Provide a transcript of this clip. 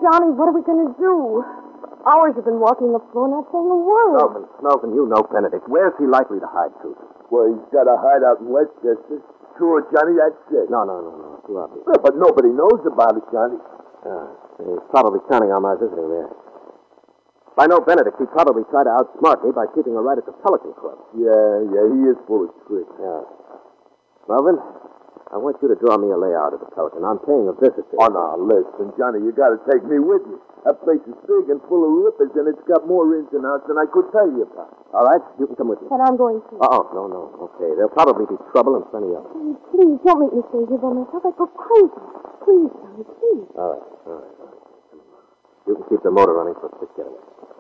Johnny, what are we going to do? Hours have been walking the floor, not saying a word. Smelvin, you know Benedict. Where's he likely to hide to? Well, he's got a hideout in Westchester. Sure, Johnny, that's it. No. Too obvious. Yeah, but nobody knows about it, Johnny. He's probably counting on my visiting there. If I know Benedict, he'd probably try to outsmart me by keeping her right at the Pelican Club. Yeah, he is full of tricks. Yeah. Melvin, I want you to draw me a layout of the Pelican. I'm paying a visit to it. Oh, no, listen, Johnny, you got to take me with you. That place is big and full of rippers, and it's got more ins and outs than I could tell you about. All right, you can come with me. And I'm going to. No. Okay, there'll probably be trouble and plenty of it. Please, don't make me stay here by myself. I go crazy. Please, Johnny, please. All right. You can keep the motor running for 6 minutes.